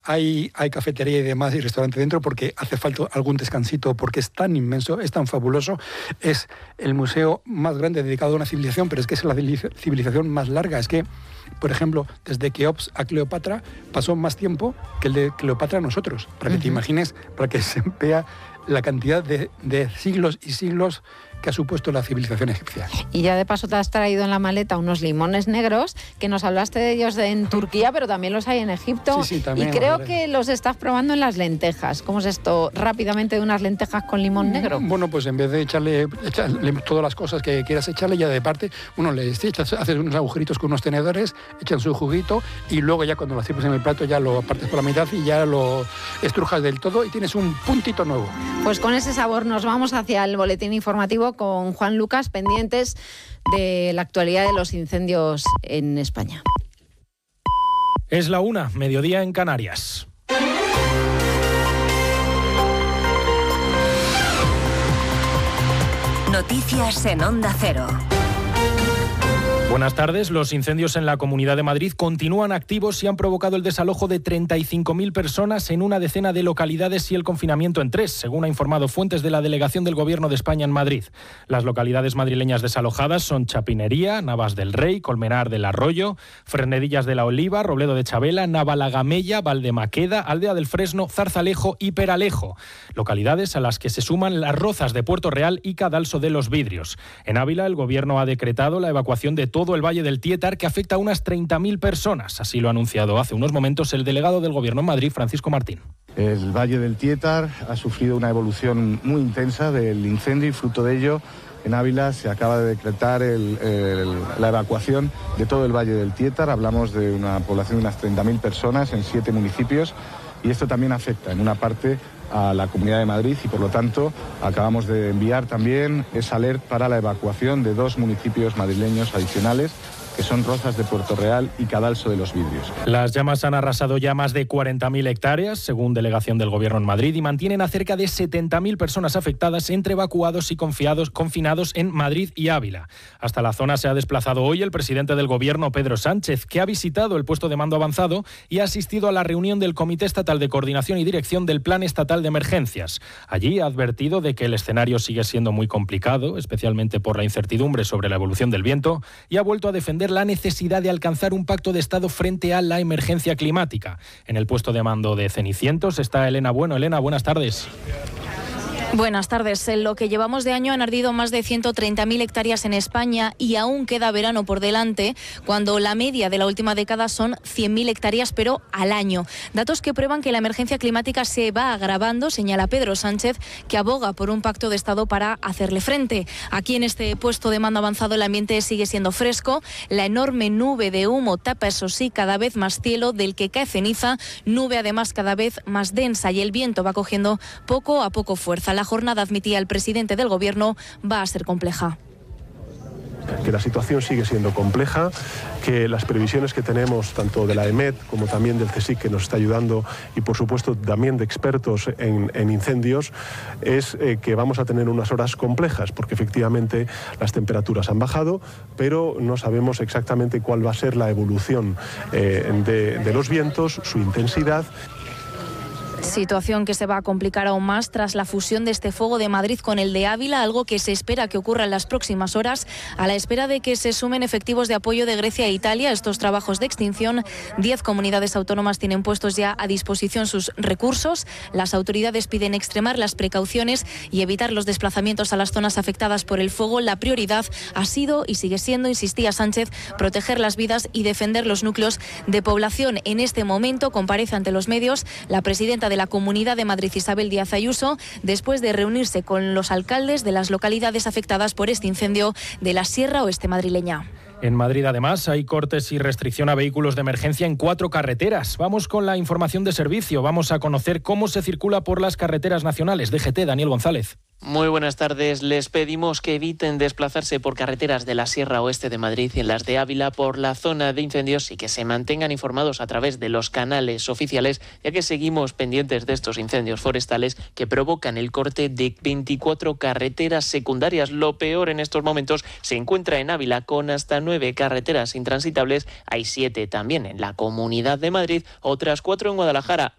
hay cafetería y demás y restaurante dentro porque hace falta algún descansito, porque es tan inmenso, es tan fabuloso. Es el museo más grande dedicado a una civilización, pero es que es la civilización más larga. Es que, por ejemplo, desde Keops a Cleopatra pasó más tiempo que el de Cleopatra a nosotros. Para que te imagines, para que se vea la cantidad de siglos y siglos que ha supuesto la civilización egipcia. Y ya de paso te has traído en la maleta unos limones negros, que nos hablaste de ellos en Turquía, pero también los hay en Egipto. Sí, también. Y creo que los estás probando en las lentejas. ¿Cómo es esto rápidamente de unas lentejas con limón negro? Bueno, pues en vez de echarle todas las cosas que quieras echarle, ya de parte, haces unos agujeritos con unos tenedores, echan su juguito y luego ya cuando lo sirves en el plato ya lo partes por la mitad y ya lo estrujas del todo y tienes un puntito nuevo. Pues con ese sabor nos vamos hacia el boletín informativo con Juan Lucas, pendientes de la actualidad de los incendios en España. Es la 1:00, mediodía en Canarias. Noticias en Onda Cero. Buenas tardes. Los incendios en la Comunidad de Madrid continúan activos y han provocado el desalojo de 35.000 personas en una decena de localidades y el confinamiento en 3, según ha informado fuentes de la Delegación del Gobierno de España en Madrid. Las localidades madrileñas desalojadas son Chapinería, Navas del Rey, Colmenar del Arroyo, Fresnedillas de la Oliva, Robledo de Chabela, Navalagamella, Valdemaqueda, Aldea del Fresno, Zarzalejo y Peralejo. Localidades a las que se suman Las Rozas de Puerto Real y Cadalso de los Vidrios. En Ávila, el Gobierno ha decretado la evacuación de todo el Valle del Tietar, que afecta a unas 30.000 personas. Así lo ha anunciado hace unos momentos el delegado del Gobierno en Madrid, Francisco Martín. El Valle del Tietar ha sufrido una evolución muy intensa del incendio y fruto de ello en Ávila se acaba de decretar la evacuación de todo el Valle del Tietar. Hablamos de una población de unas 30.000 personas en 7 municipios y esto también afecta en una parte a la Comunidad de Madrid y por lo tanto acabamos de enviar también esa alerta para la evacuación de 2 municipios madrileños adicionales, que son Rozas de Puerto Real y Cadalso de los Vidrios. Las llamas han arrasado ya más de 40.000 hectáreas, según delegación del Gobierno en Madrid, y mantienen a cerca de 70.000 personas afectadas entre evacuados y confinados en Madrid y Ávila. Hasta la zona se ha desplazado hoy el presidente del Gobierno, Pedro Sánchez, que ha visitado el puesto de mando avanzado y ha asistido a la reunión del Comité Estatal de Coordinación y Dirección del Plan Estatal de Emergencias. Allí ha advertido de que el escenario sigue siendo muy complicado, especialmente por la incertidumbre sobre la evolución del viento, y ha vuelto a defender la necesidad de alcanzar un pacto de Estado frente a la emergencia climática. En el puesto de mando de Cenicientos está Elena Bueno. Elena, buenas tardes. Buenas tardes. En lo que llevamos de año han ardido más de 130.000 hectáreas en España y aún queda verano por delante, cuando la media de la última década son 100.000 hectáreas, pero al año. Datos que prueban que la emergencia climática se va agravando, señala Pedro Sánchez, que aboga por un pacto de Estado para hacerle frente. Aquí en este puesto de mando avanzado el ambiente sigue siendo fresco. La enorme nube de humo tapa, eso sí, cada vez más cielo, del que cae ceniza, nube además cada vez más densa, y el viento va cogiendo poco a poco fuerza. La jornada, admitía el presidente del Gobierno, va a ser compleja. Que la situación sigue siendo compleja, que las previsiones que tenemos tanto de la EMET como también del CSIC, que nos está ayudando, y por supuesto también de expertos en incendios, es que vamos a tener unas horas complejas, porque efectivamente las temperaturas han bajado, pero no sabemos exactamente cuál va a ser la evolución de los vientos, su intensidad. Situación que se va a complicar aún más tras la fusión de este fuego de Madrid con el de Ávila, algo que se espera que ocurra en las próximas horas, a la espera de que se sumen efectivos de apoyo de Grecia e Italia a estos trabajos de extinción. 10 comunidades autónomas tienen puestos ya a disposición sus recursos. Las autoridades piden extremar las precauciones y evitar los desplazamientos a las zonas afectadas por el fuego. La prioridad ha sido y sigue siendo, insistía Sánchez, proteger las vidas y defender los núcleos de población. En este momento comparece ante los medios la presidenta de la Comunidad de Madrid, Isabel Díaz Ayuso, después de reunirse con los alcaldes de las localidades afectadas por este incendio de la Sierra Oeste madrileña. En Madrid, además, hay cortes y restricción a vehículos de emergencia en 4 carreteras. Vamos con la información de servicio. Vamos a conocer cómo se circula por las carreteras nacionales. DGT, Daniel González. Muy buenas tardes. Les pedimos que eviten desplazarse por carreteras de la Sierra Oeste de Madrid y en las de Ávila por la zona de incendios y que se mantengan informados a través de los canales oficiales, ya que seguimos pendientes de estos incendios forestales que provocan el corte de 24 carreteras secundarias. Lo peor en estos momentos se encuentra en Ávila, con hasta 9 carreteras intransitables. Hay 7 también en la Comunidad de Madrid, otras 4 en Guadalajara.